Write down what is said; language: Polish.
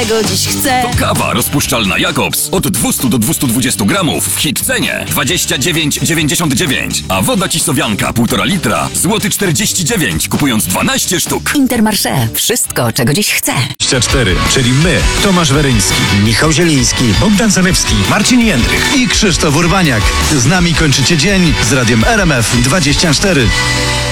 Czego dziś chcę? To kawa rozpuszczalna Jakobs od 200 do 220 gramów w hit cenie 29,99. A woda Cisowianka 1,5 litra złoty 49, kupując 12 sztuk. Intermarché. Wszystko, czego dziś chcę. 24, czyli my, Tomasz Weryński, Michał Zieliński, Bogdan Zalewski, Marcin Jędrych i Krzysztof Urbaniak. Z nami kończycie dzień z radiem RMF 24.